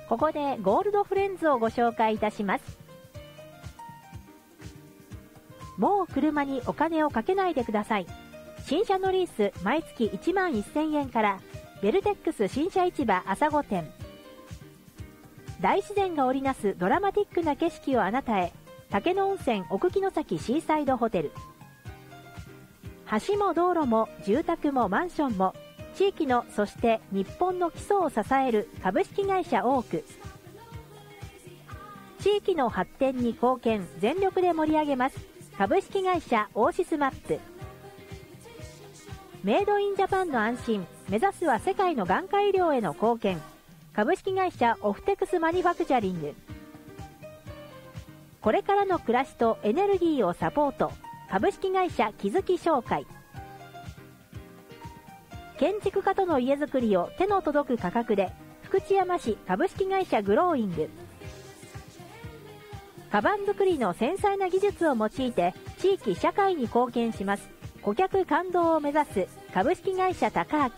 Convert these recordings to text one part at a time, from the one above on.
ここでゴールドフレンズをご紹介いたします。もう車にお金をかけないでください。新車のリース毎月1万1000円からベルテックス新車市場朝5店。大自然が織りなすドラマティックな景色をあなたへ。竹野温泉奥城崎シーサイドホテル。橋も道路も住宅もマンションも地域のそして日本の基礎を支える株式会社オーク。地域の発展に貢献、全力で盛り上げます株式会社オーシスマップ。メイドインジャパンの安心、目指すは世界の眼科医療への貢献株式会社オフテクスマニファクチャリング。これからの暮らしとエネルギーをサポート株式会社木月商会。建築家との家づくりを手の届く価格で福知山市株式会社グローイング。カバン作りの繊細な技術を用いて地域社会に貢献します顧客感動を目指す株式会社高明。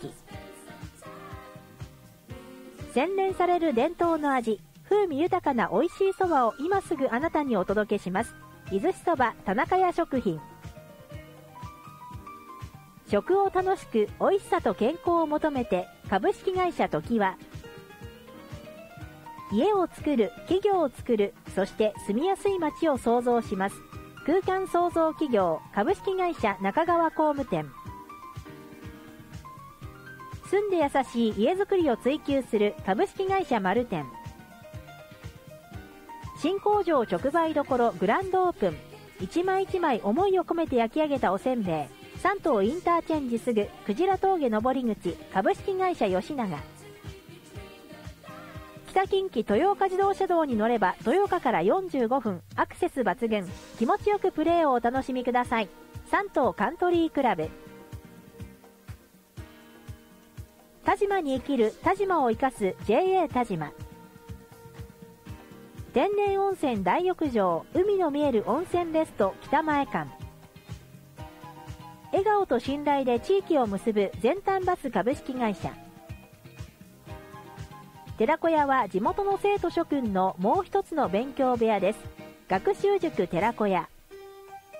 洗練される伝統の味、風味豊かな美味しいそばを今すぐあなたにお届けします伊豆市そば田中屋食品。食を楽しく美味しさと健康を求めて株式会社時は。家を作る、企業を作る、そして住みやすい街を創造します空間創造企業株式会社中川工務店。住んで優しい家づくりを追求する株式会社丸店。新工場直売所グランドオープン。一枚一枚思いを込めて焼き上げたおせんべい。三島インターチェンジすぐクジラ峠登り口株式会社吉永。北近畿豊岡自動車道に乗れば豊岡から45分アクセス抜群気持ちよくプレーをお楽しみください三島カントリークラブ。田島に生きる田島を生かす JA 田島。天然温泉大浴場海の見える温泉レスト北前館。笑顔と信頼で地域を結ぶ全端バス株式会社。寺子屋は地元の生徒諸君のもう一つの勉強部屋です学習塾寺子屋。